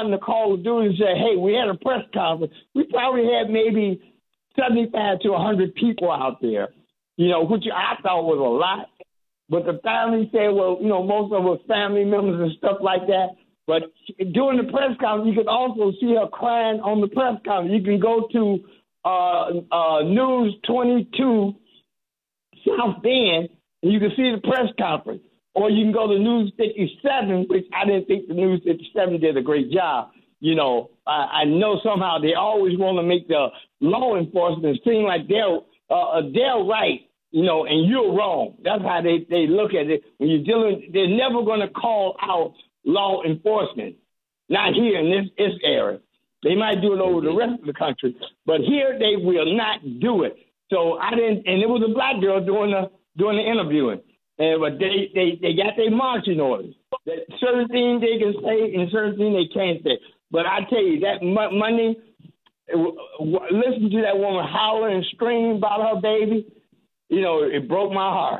in the Call of Duty and say, hey, we had a press conference, we probably had maybe 75 to 100 people out there, which I thought was a lot. But the family said, well, most of us family members and stuff like that. But during the press conference, you could also see her crying on the press conference. You can go to News 22 South Bend, and you can see the press conference. Or you can go to News 57, which I didn't think the News 57 did a great job. I know somehow they always want to make the law enforcement seem like they're right, and you're wrong. That's how they look at it. When you're dealing, they're never going to call out law enforcement. Not here in this area. They might do it over the rest of the country, but here they will not do it. So I didn't, and it was a black girl doing the interviewing. But they got their marching orders. That certain things they can say and certain things they can't say. But I tell you, that Monday, listen to that woman holler and scream about her baby, it broke my heart.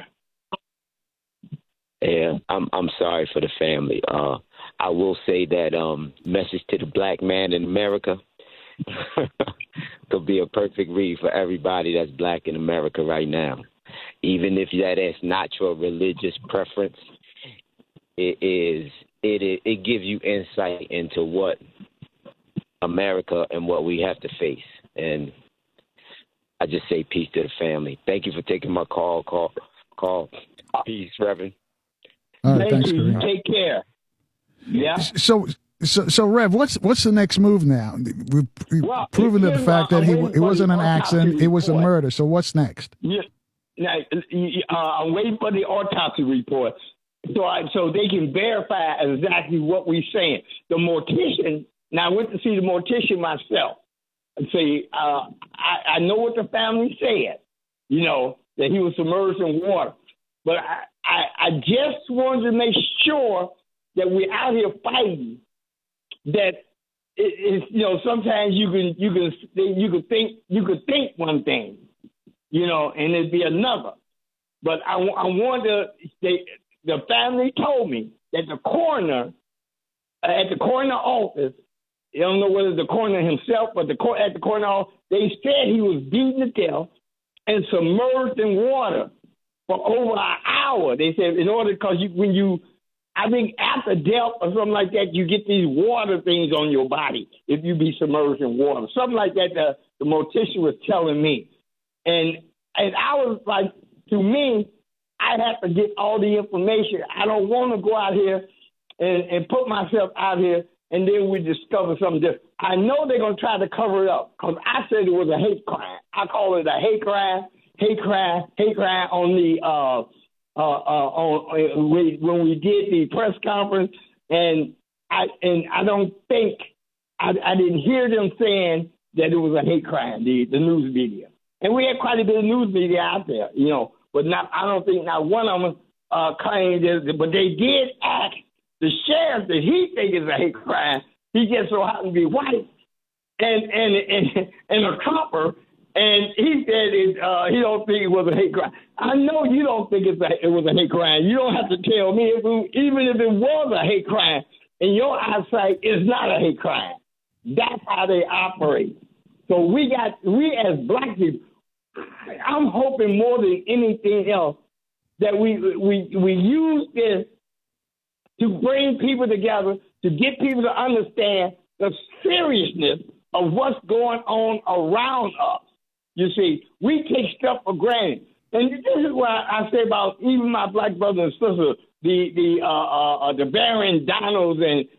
Yeah, I'm sorry for the family. I will say that message to the black man in America could be a perfect read for everybody that's black in America right now. Even if that is not your religious preference, it gives you insight into what America and what we have to face. And I just say peace to the family. Thank you for taking my call. Peace, Reverend. All right, thanks, you. Take care. Yeah. So Rev, what's the next move now? We've proven the fact that it wasn't an accident; it was a murder. So what's next? Yeah. Now, I'm waiting for the autopsy report so they can verify exactly what we're saying. The mortician, now I went to see the mortician myself and say, I know what the family said, that he was submerged in water. But I just wanted to make sure that we're out here fighting, that sometimes you could think one thing, and it'd be another. But I wanted the family told me that the coroner, at the coroner office, I don't know whether the coroner himself, but at the coroner office, they said he was beaten to death and submerged in water for over an hour. They said because I think after death or something like that, you get these water things on your body if you be submerged in water. Something like that the mortician was telling me. And I was like, to me, I'd have to get all the information. I don't want to go out here and put myself out here and then we discover something different. I know they're going to try to cover it up because I said it was a hate crime. I call it a hate crime on the when we did the press conference, and I don't think I didn't hear them saying that it was a hate crime, the news media. And we had quite a bit of news media out there, but I don't think not one of them claimed it, but they did ask the sheriff that he think is a hate crime. He just so happened to be white and a copper. And he said he don't think it was a hate crime. I know you don't think it was a hate crime. You don't have to tell me. Even if it was a hate crime, in your eyesight, it's not a hate crime. That's how they operate. So we as black people, I'm hoping more than anything else that we use this to bring people together, to get people to understand the seriousness of what's going on around us. You see, we take stuff for granted. And this is what I say about even my black brothers and sisters, the Baron Donalds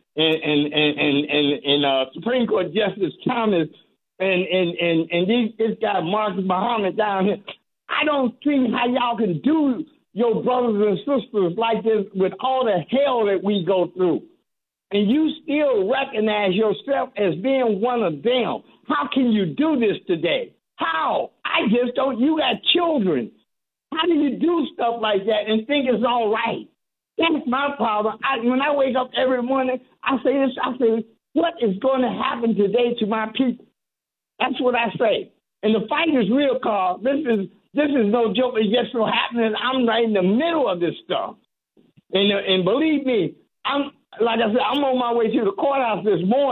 and Supreme Court Justice Thomas and this guy Marcus Muhammad down here. I don't see how y'all can do your brothers and sisters like this with all the hell that we go through. And you still recognize yourself as being one of them. How can you do this today? How? I just don't. You got children. How do you do stuff like that and think it's all right? That's my problem. When I wake up every morning, I say this. I say, what is going to happen today to my people? That's what I say. And the fight is real, Carl. This is no joke. It's just so happening. I'm right in the middle of this stuff. And believe me, I'm on my way to the courthouse this morning.